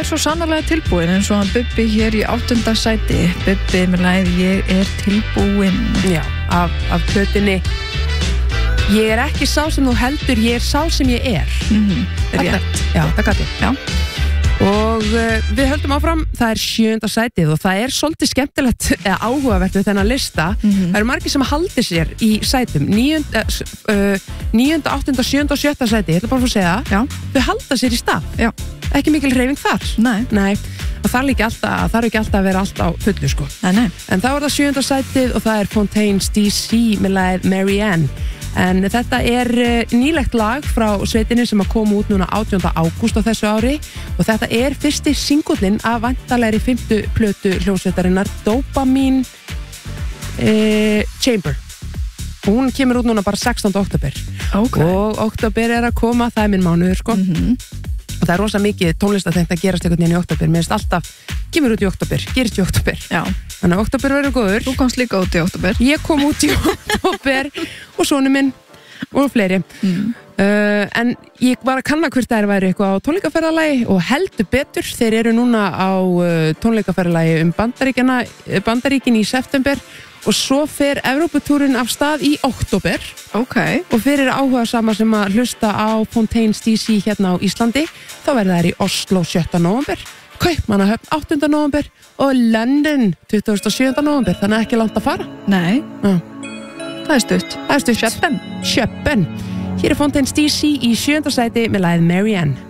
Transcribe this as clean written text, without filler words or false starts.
svo sannarlega tilbúin eins og hann Bubbi hér í 8. sæti. Bubbi með lagið Ég er tilbúin. Já, af plötunni Ég er ekki sá sem þú heldur, ég er sá sem ég er. Rétt. Já, það gæti. Já. Og við höldum áfram, það er 7. sætið og það er svolítið skemmtilegt eða áhugavert við þennan lista. Það eru margir sem haldi sér í sætum 9., 8., 7. og 7. sæti, ég ætla bara að segja það. Þau halda sér í stað. Já. Ekki mikil hreyfing þar. Nei. Það þarf ekki alltaf að vera allt á fullu sko. Nei. En þá er það 7. sætið og það er Fontaines DC með lagið Marianne. En þetta er nýlegt lag frá sveitinni sem að koma út núna 18. ágúst á þessu ári og þetta er fyrsti singullinn af væntanlegri 5. plötu hljómsveitarinnar Dopamine Chamber. Og hún kemur út núna bara 16. október. Og október er að koma, það er minn mánuður sko. Og það er rosa mikið tónlistatengt að gerast einhvern veginn í október. Mér finnst alltaf, kemur út í október, gerist í október. Já. Þannig að október verður góður. Þú komst líka út í október. Ég kom út í október og sonur minn og fleiri. En ég var að kanna hvort þær væri eitthvað á tónleikaferðalagi og heldur betur. Þeir eru núna á tónleikaferðalagi Bandaríkin í september og svo fer Evróputúrin af stað í október. Og fyrir áhuga sama sem að hlusta á Fontaines DC hérna á Íslandi, þá verða þær í Oslo 7. nóvember, Kaupmannahöfn 8. nóvember og London 27. nóvember, þannig ekki langt að fara. Nei. Það er stutt. Sjöppen. Hér er Fontaines DC í 7. sæti með lagið Marianne.